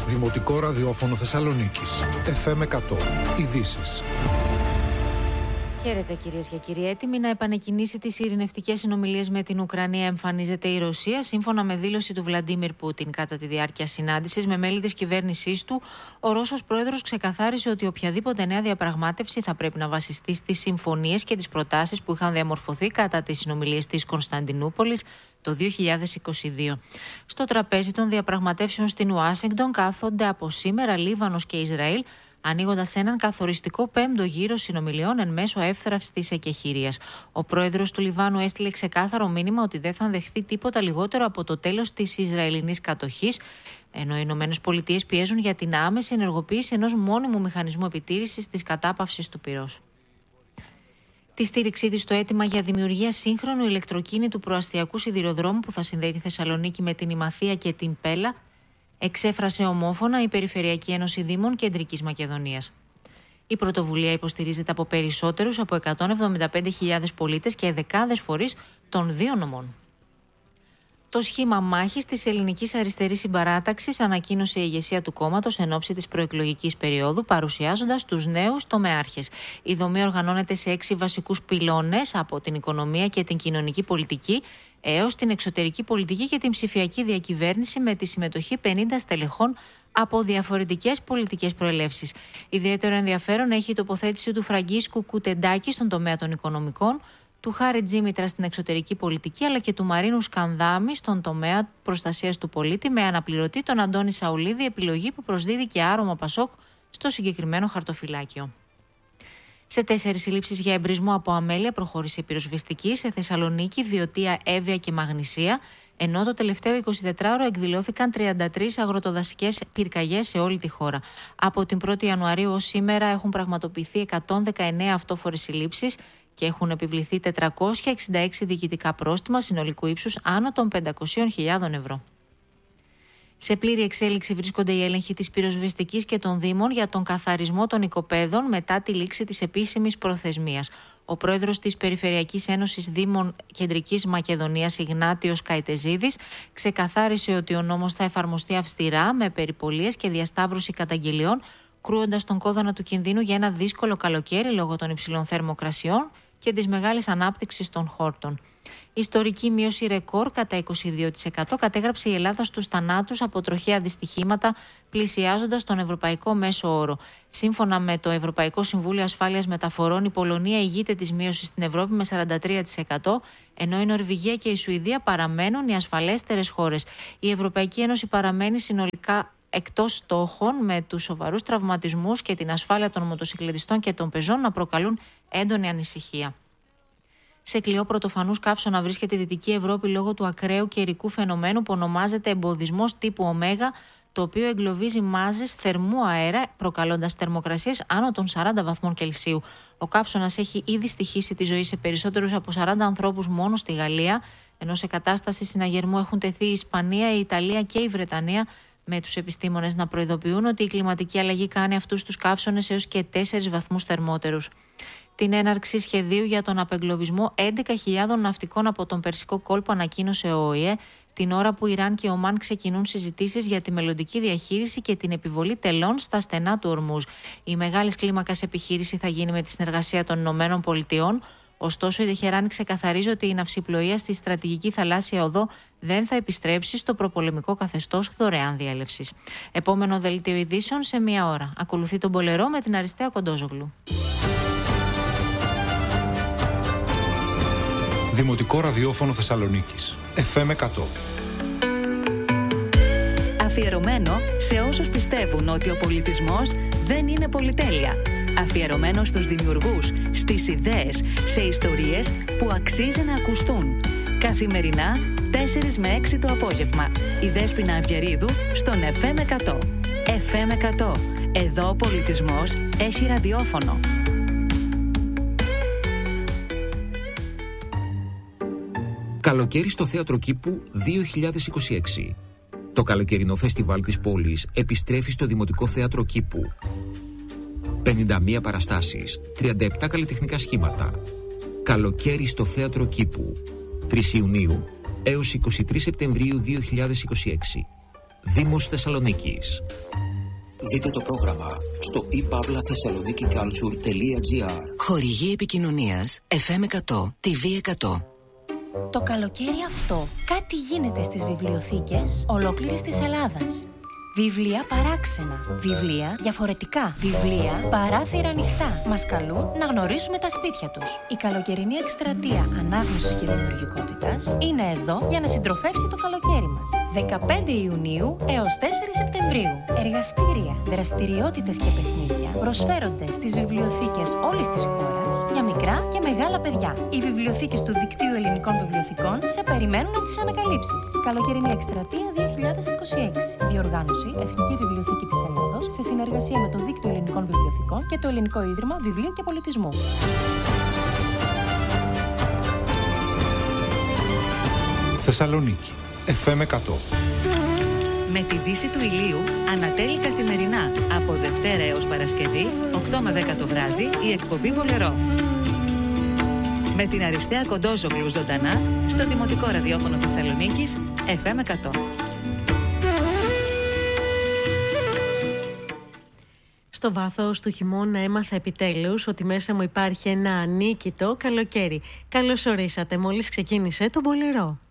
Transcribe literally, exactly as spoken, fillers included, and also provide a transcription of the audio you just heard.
Δημοτικό ραδιόφωνο Θεσσαλονίκης. εφ εμ εκατό. Ειδήσεις. Χαίρετε κυρίες και κύριοι. Έτοιμη να επανεκκινήσει τις ειρηνευτικές συνομιλίες με την Ουκρανία εμφανίζεται η Ρωσία, σύμφωνα με δήλωση του Βλαντίμιρ Πούτιν κατά τη διάρκεια συνάντησης με μέλη της κυβέρνησής του. Ο Ρώσος πρόεδρος ξεκαθάρισε ότι οποιαδήποτε νέα διαπραγμάτευση θα πρέπει να βασιστεί στις συμφωνίες και τις προτάσεις που είχαν διαμορφωθεί κατά τις συνομιλίες της Κωνσταντινούπολης το δύο χιλιάδες είκοσι δύο. Στο τραπέζι των διαπραγματεύσεων στην Ουάσιγκτον κάθονται από σήμερα Λίβανος και Ισραήλ, ανοίγοντας έναν καθοριστικό πέμπτο γύρο συνομιλιών εν μέσω εύθραυσης της εκεχηρίας. Ο πρόεδρος του Λιβάνου έστειλε ξεκάθαρο μήνυμα ότι δεν θα δεχθεί τίποτα λιγότερο από το τέλος της Ισραηλινής κατοχής, ενώ οι Ηνωμένες Πολιτείες πιέζουν για την άμεση ενεργοποίηση ενός μόνιμου μηχανισμού επιτήρησης της κατάπαυσης του πυρός. Τη στήριξή της στο αίτημα για δημιουργία σύγχρονου ηλεκτροκίνητου προαστιακού σιδηροδρόμου που θα συνδέει τη Θεσσαλονίκη με την Ημαθία και την Πέλα εξέφρασε ομόφωνα η Περιφερειακή Ένωση Δήμων Κεντρικής Μακεδονίας. Η πρωτοβουλία υποστηρίζεται από περισσότερους από εκατόν εβδομήντα πέντε χιλιάδες πολίτες και δεκάδες φορείς των δύο νομών. Το σχήμα μάχης της Ελληνικής Αριστερής Συμπαράταξης ανακοίνωσε η ηγεσία του κόμματος εν ώψη της προεκλογικής περίοδου, παρουσιάζοντας τους νέους τομεάρχες. Η δομή οργανώνεται σε έξι βασικούς πυλώνες, από την οικονομία και την κοινωνική πολιτική έως την εξωτερική πολιτική και την ψηφιακή διακυβέρνηση, με τη συμμετοχή πενήντα στελεχών από διαφορετικές πολιτικές προελεύσεις. Ιδιαίτερο ενδιαφέρον έχει η τοποθέτηση του Φραγκίσκου Κουτεντάκη στον τομέα των οικονομικών, του Χάρη Τζίμητρα στην εξωτερική πολιτική, αλλά και του Μαρίνου Σκανδάμη στον τομέα προστασίας του πολίτη, με αναπληρωτή τον Αντώνη Σαουλίδη, επιλογή που προσδίδει και άρωμα Πασόκ στο συγκεκριμένο χαρτοφυλάκιο. Σε τέσσερις συλλήψεις για εμπρισμό από αμέλεια προχώρησε η πυροσβεστική σε Θεσσαλονίκη, Βιωτία, Εύβοια και Μαγνησία, ενώ το τελευταίο εικοσιτετράωρο εκδηλώθηκαν τριάντα τρεις αγροτοδασικές πυρκαγιές σε όλη τη χώρα. Από την πρώτη Ιανουαρίου ως σήμερα έχουν πραγματοποιηθεί εκατόν δεκαεννέα αυτόφορες συλλήψεις και έχουν επιβληθεί τετρακόσια εξήντα έξι διοικητικά πρόστιμα συνολικού ύψους άνω των πεντακόσιες χιλιάδες ευρώ. Σε πλήρη εξέλιξη βρίσκονται οι έλεγχοι της πυροσβεστικής και των Δήμων για τον καθαρισμό των οικοπαίδων μετά τη λήξη της επίσημης προθεσμίας. Ο πρόεδρος της Περιφερειακής Ένωσης Δήμων Κεντρικής Μακεδονίας, Ιγνάτιος Καϊτεζίδης, ξεκαθάρισε ότι ο νόμος θα εφαρμοστεί αυστηρά, με περιπολίες και διασταύρωση καταγγελιών, κρούοντας τον κόδωνα του κινδύνου για ένα δύσκολο καλοκαίρι λόγω των υψηλών θερμοκρασιών και της μεγάλης ανάπτυξης των χόρτων. Ιστορική μείωση ρεκόρ κατά είκοσι δύο τοις εκατό κατέγραψε η Ελλάδα στους θανάτους από τροχαία δυστυχήματα, πλησιάζοντας τον ευρωπαϊκό μέσο όρο. Σύμφωνα με το Ευρωπαϊκό Συμβούλιο Ασφάλειας Μεταφορών, η Πολωνία ηγείται της μείωσης στην Ευρώπη με σαράντα τρία τοις εκατό, ενώ η Νορβηγία και η Σουηδία παραμένουν οι ασφαλέστερες χώρες. Η Ευρωπαϊκή Ένωση παραμένει συνολικά εκτός στόχων, με τους σοβαρούς τραυματισμούς και την ασφάλεια των μοτοσυκλετιστών και των πεζών να προκαλούν έντονη ανησυχία. Σε κλειό πρωτοφανούς καύσωνα βρίσκεται η Δυτική Ευρώπη λόγω του ακραίου καιρικού φαινομένου που ονομάζεται εμποδισμός τύπου Ω, το οποίο εγκλωβίζει μάζες θερμού αέρα, προκαλώντας θερμοκρασίες άνω των σαράντα βαθμών Κελσίου. Ο καύσωνας έχει ήδη στοιχήσει τη ζωή σε περισσότερους από σαράντα ανθρώπους μόνο στη Γαλλία, ενώ σε κατάσταση συναγερμού έχουν τεθεί η Ισπανία, η Ιταλία και η Βρετανία, με τους επιστήμονες να προειδοποιούν ότι η κλιματική αλλαγή κάνει αυτούς τους καύσωνες έως και τέσσερις βαθμούς θερμότερους. Την έναρξη σχεδίου για τον απεγκλωβισμό έντεκα χιλιάδων ναυτικών από τον Περσικό κόλπο ανακοίνωσε ο ΟΗΕ, την ώρα που Ιράν και Ομάν ξεκινούν συζητήσεις για τη μελλοντική διαχείριση και την επιβολή τελών στα στενά του Ορμούζ. Η μεγάλης κλίμακας επιχείρηση θα γίνει με τη συνεργασία των Ηνωμένων Πολιτειών. Ωστόσο, η Τεχεράνη ξεκαθαρίζει ότι η ναυσιπλοεία στη στρατηγική θαλάσσια οδό δεν θα επιστρέψει στο προπολεμικό καθεστώς δωρεάν διέλευσης. Επόμενο δελτίο ειδήσεων σε μία ώρα. Ακολουθεί τον Πολερό με την Αριστεία Κοντόζογλου. Δημοτικό ραδιόφωνο Θεσσαλονίκης. εφ εμ εκατό. Αφιερωμένο σε όσους πιστεύουν ότι ο πολιτισμός δεν είναι πολυτέλεια. Αφιερωμένο στους δημιουργούς, στις ιδέες, σε ιστορίες που αξίζει να ακουστούν. Καθημερινά, τέσσερις με έξι το απόγευμα. Η Δέσποινα Αυγερίδου στον εφ εμ εκατό. εφ εμ εκατό. Εδώ ο πολιτισμός έχει ραδιόφωνο. Καλοκαίρι στο Θέατρο Κήπου δύο χιλιάδες είκοσι έξι. Το καλοκαιρινό φεστιβάλ της πόλης επιστρέφει στο Δημοτικό Θέατρο Κήπου. πενήντα μία παραστάσεις, τριάντα επτά καλλιτεχνικά σχήματα. Καλοκαίρι στο Θέατρο Κήπου. τρεις Ιουνίου έως είκοσι τρεις Σεπτεμβρίου δύο χιλιάδες είκοσι έξι. Δήμος Θεσσαλονίκης. Δείτε το πρόγραμμα στο e pavla thessaloniki culture τελεία gr. Χορηγή επικοινωνίας εφ εμ εκατό, τι βι εκατό. Το καλοκαίρι αυτό κάτι γίνεται στις βιβλιοθήκες ολόκληρης της Ελλάδας. Βιβλία παράξενα, βιβλία διαφορετικά, βιβλία παράθυρα ανοιχτά. Μας καλούν να γνωρίσουμε τα σπίτια τους. Η καλοκαιρινή εκστρατεία ανάγνωσης και δημιουργικότητας είναι εδώ για να συντροφεύσει το καλοκαίρι μας. δεκαπέντε Ιουνίου έως τέσσερα Σεπτεμβρίου. Εργαστήρια, δραστηριότητες και παιχνίδια προσφέρονται στις βιβλιοθήκες όλης της χώρας για μικρά και μεγάλα παιδιά. Οι βιβλιοθήκες του Δικτύου Ελληνικών Βιβλιοθηκών σε περιμένουν να τις ανακαλύψεις. Καλοκαιρινή εκστρατεία δύο χιλιάδες είκοσι έξι. Διοργάνωση Εθνική Βιβλιοθήκη της Ελλάδος σε συνεργασία με το Δίκτυο Ελληνικών Βιβλιοθηκών και το Ελληνικό Ίδρυμα Βιβλίου και Πολιτισμού. Θεσσαλονίκη, εφ εμ εκατό. Με τη δύση του ηλίου ανατέλει καθημερινά από Δευτέρα έως Παρασκευή, οκτώ με δέκα το βράδυ, η εκπομπή Μπολερό. Με την Αριστεία Κοντόζογλου ζωντανά στο Δημοτικό Ραδιόφωνο Θεσσαλονίκης, εφ εμ εκατό. Στο βάθος του χειμώνα έμαθα επιτέλους ότι μέσα μου υπάρχει ένα ανίκητο καλοκαίρι. Καλώς ορίσατε, μόλις ξεκίνησε το Μπολερό.